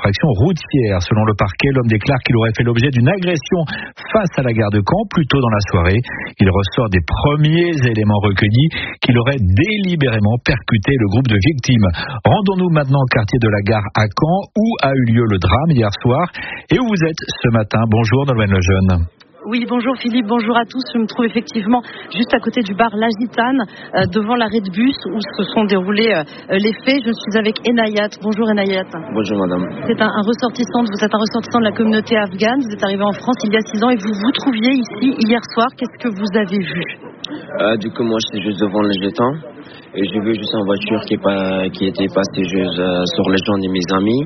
infraction routière. Selon le parquet, l'homme déclare qu'il aurait fait l'objet d'une agression face à la gare de Caen plus tôt dans la soirée. Il ressort des premiers éléments recueillis qu'il aurait délibérément percuté le groupe de victimes. Rendons-nous maintenant au quartier de la gare à Caen où a eu lieu le drame hier soir et où vous êtes ce matin. Bonjour Nolwenn Lejeune. Oui, bonjour Philippe, bonjour à tous. Je me trouve effectivement juste à côté du bar La Gitane, devant l'arrêt de bus où se sont déroulés les faits. Je suis avec Enayat. Bonjour Enayat. Bonjour madame. Vous êtes un ressortissant de la communauté afghane. Vous êtes arrivé en France il y a 6 ans et vous vous trouviez ici hier soir. Qu'est-ce que vous avez vu? Du coup, moi j'étais juste devant le jeton et j'ai vu juste une voiture qui était passée juste sur les gens de mes amis.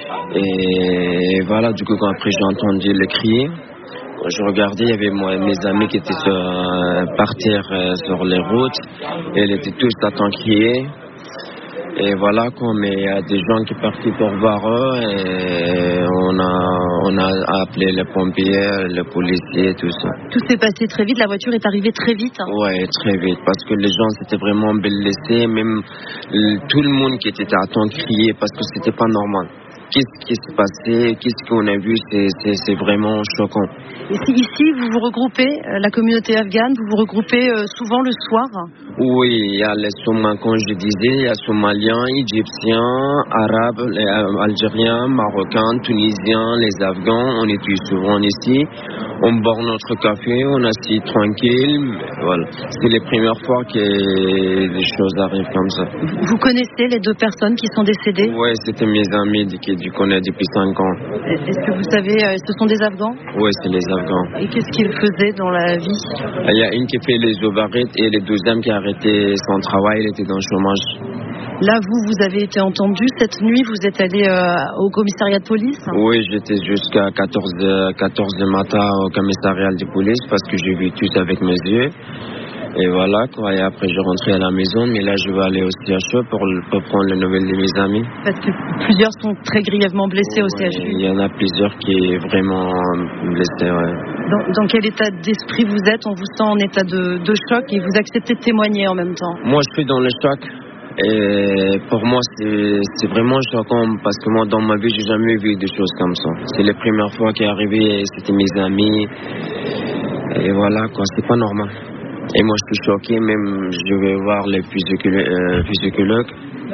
Et voilà, du coup, quand après j'ai entendu le crier, je regardais, il y avait mes amis qui étaient par terre sur les routes, et ils étaient tous à temps crier. Et voilà, mais il y a des gens qui partaient pour voir eux, et on a appelé les pompiers, les policiers, tout ça. Tout s'est passé très vite, la voiture est arrivée très vite. Ouais, très vite, parce que les gens s'étaient vraiment blessés, même tout le monde qui était à temps crier, parce que c'était pas normal. Qu'est-ce qui s'est passé? Qu'est-ce qu'on a vu? C'est vraiment choquant. Ici, vous vous regroupez, la communauté afghane, vous vous regroupez souvent le soir? Oui, il y a les Somaliens, comme je disais, il y a Somaliens, Égyptiens, Arabes, Algériens, Marocains, Tunisiens, les Afghans. On est tous souvent ici. On boit notre café, on est assis tranquille. Voilà. C'est les premières fois que des choses arrivent comme ça. Vous connaissez les 2 personnes qui sont décédées? Oui, c'était mes amis que je connais depuis 5 ans. Est-ce que vous savez, ce sont des Afghans? Oui, c'est les Afghans. Et qu'est-ce qu'ils faisaient dans la vie? Il y a une qui fait les overnight et le deuxième qui a arrêté son travail, il était dans le chômage. Là, vous avez été entendu cette nuit, vous êtes allé au commissariat de police? Oui, j'étais jusqu'à 14 du matin au commissariat de police parce que j'ai vu tout avec mes yeux. Et voilà, et après je rentrais à la maison, mais là je vais aller au CHU pour prendre les nouvelles de mes amis. Parce que plusieurs sont très grièvement blessés au CHU. Il y en a plusieurs qui sont vraiment blessés, ouais. Dans quel état d'esprit vous êtes? On vous sent en état de choc et vous acceptez de témoigner en même temps? Moi je suis dans le choc. Et pour moi, c'est vraiment choquant parce que moi, dans ma vie, j'ai jamais vu des choses comme ça. C'est la première fois qui est arrivé, c'était mes amis. Et voilà, c'est pas normal. Et moi, je suis choqué, même je vais voir les psychologues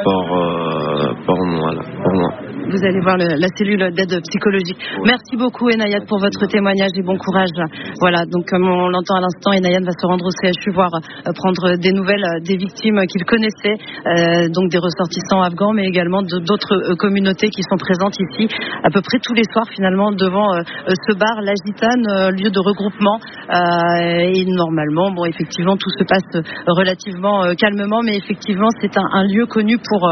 pour moi. Vous allez voir la cellule d'aide psychologique. Ouais. Merci beaucoup Enayat pour votre témoignage et bon courage. Voilà, donc comme on l'entend à l'instant, Enayat va se rendre au CHU voir prendre des nouvelles des victimes qu'il connaissait, donc des ressortissants afghans, mais également d'autres communautés qui sont présentes ici, à peu près tous les soirs finalement devant ce bar La Gitane, lieu de regroupement. Et normalement, effectivement, tout se passe relativement calmement, mais effectivement, c'est un lieu connu pour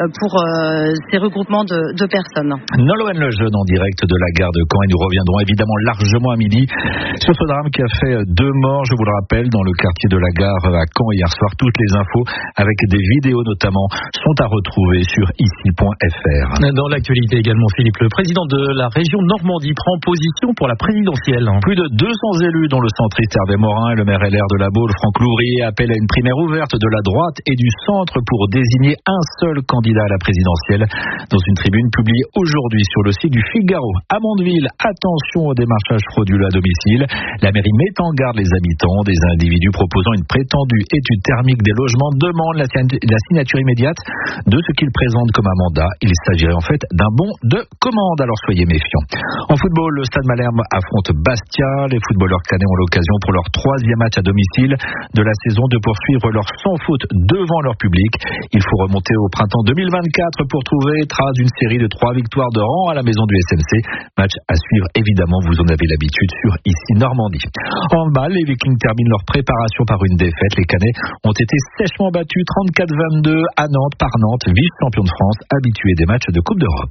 ces regroupements de personnes. Nolwenn Lejeune en direct de la gare de Caen et nous reviendrons évidemment largement à midi sur ce drame qui a fait 2 morts, je vous le rappelle, dans le quartier de la gare à Caen hier soir. Toutes les infos avec des vidéos notamment sont à retrouver sur ici.fr. Dans l'actualité également, Philippe, le président de la région Normandie prend position pour la présidentielle. Plus de 200 élus dont le centriste Hervé Morin et le maire LR de la Baule, Franck Louvrier, appellent à une primaire ouverte de la droite et du centre pour désigner un seul candidat à la présidentielle. Dans une tribune publiée aujourd'hui sur le site du Figaro à Mondeville, attention au démarchage frauduleux à domicile. La mairie met en garde les habitants. Des individus proposant une prétendue étude thermique des logements demandent la signature immédiate de ce qu'ils présentent comme un mandat. Il s'agirait en fait d'un bon de commande, alors soyez méfiants. En football, le Stade Malherbe affronte Bastia. Les footballeurs canets ont l'occasion pour leur 3e match à domicile de la saison de poursuivre leur sans faute devant leur public. Il faut remonter au printemps 2024 pour trouver trace d'une série de 3 victoires de rang à la maison du SMC. Match à suivre évidemment, vous en avez l'habitude sur Ici Normandie. En handball, les Vikings terminent leur préparation par une défaite. Les Canets ont été sèchement battus 34-22 à Nantes par Nantes, vice-champion de France, habitué des matchs de Coupe d'Europe.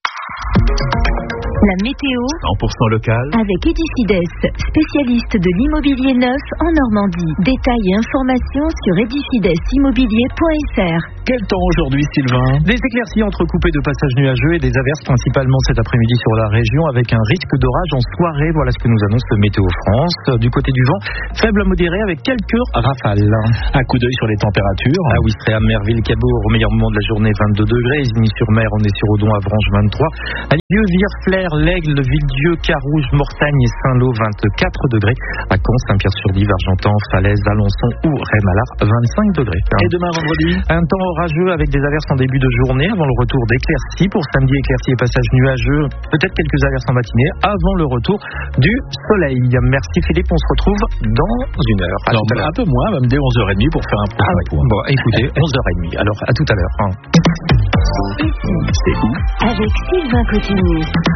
La météo 100% local avec Edifides, spécialiste de l'immobilier neuf en Normandie. Détails et informations sur edifidesimmobilier.fr. Quel temps aujourd'hui, Sylvain? Des éclaircies entrecoupées de passages nuageux et des averses principalement cet après-midi sur la région avec un risque d'orage en soirée. Voilà ce que nous annonce Météo France. Du côté du vent, faible à modéré avec quelques rafales. Un coup d'œil sur les températures. À Ouistreham, Merville, Cabourg, au meilleur moment de la journée, 22 degrés. Isigny-sur-Mer, on est sur Odon, Avranches, 23. À Lisieux, Vire-Flair, L'Aigle, Villedieu, Carouge, Mortagne et Saint-Lô, 24 degrés. À Caen, Saint-Pierre-sur-Die, Argentan, Falaise, Alençon ou Rémalard, 25 degrés. Et demain vendredi, un temps orageux avec des averses en début de journée avant le retour d'éclaircies. Pour samedi, éclaircies et passages nuageux, peut-être quelques averses en matinée avant le retour du soleil. Merci Philippe, on se retrouve dans une heure. Alors, un peu moins, même dès 11h30 pour faire un point. Bon, écoutez, 11h30. Alors, à tout à l'heure. C'est où? Avec Sylvain Cotigny.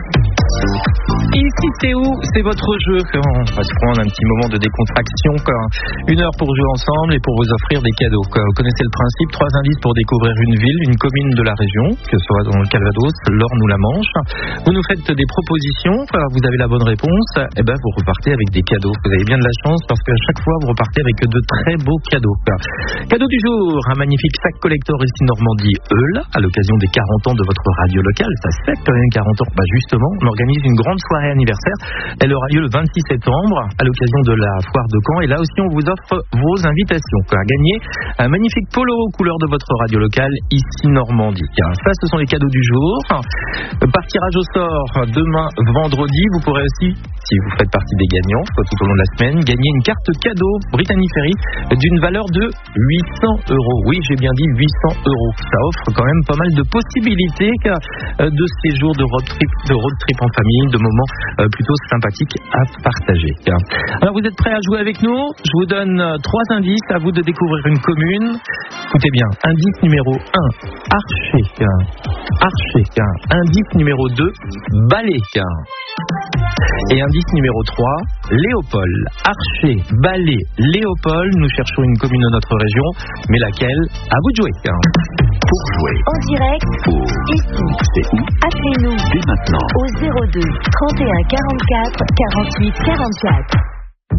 Ici c'est où? C'est votre jeu. On va se prendre un petit moment de décontraction. Une heure pour jouer ensemble et pour vous offrir des cadeaux. Vous connaissez le principe, 3 indices pour découvrir une ville, une commune de la région, que ce soit dans le Calvados, l'Orne ou la Manche. Vous nous faites des propositions, vous avez la bonne réponse, et ben vous repartez avec des cadeaux. Vous avez bien de la chance parce qu'à chaque fois vous repartez avec de très beaux cadeaux. Cadeau du jour, un magnifique sac collector ici Normandie Eul, à l'occasion des 40 ans de votre radio locale. Ça se fait quand même 40 ans. Justement, on organise une grande soirée anniversaire. Elle aura lieu le 26 septembre à l'occasion de la foire de Caen. Et là aussi, on vous offre vos invitations. À gagner un magnifique polo aux couleurs de votre radio locale ici Normandie. Ça, ce sont les cadeaux du jour. Par tirage au sort demain vendredi, vous pourrez aussi, si vous faites partie des gagnants, tout au long de la semaine, gagner une carte cadeau Brittany Ferry d'une valeur de 800 €. Oui, j'ai bien dit 800 €. Ça offre quand même pas mal de possibilités de séjours de road trip en famille, de moments plutôt sympathiques à partager. Alors vous êtes prêts à jouer avec nous? Je vous donne 3 indices, à vous de découvrir une commune. Écoutez bien, indice numéro 1, Archer. Indice numéro 2, Balai. Et indice numéro 3, Léopold. Archer, Balai, Léopold. Nous cherchons une commune de notre région, mais laquelle? À vous de jouer. Pour jouer en direct, ici, c'est où? Appelez-nous dès maintenant au 02 31 44 48 44.